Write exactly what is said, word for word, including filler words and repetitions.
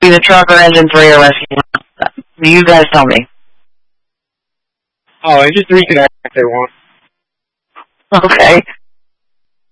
the truck or engine three or rescue? You guys tell me. Oh, and just reconnect if they want. Okay.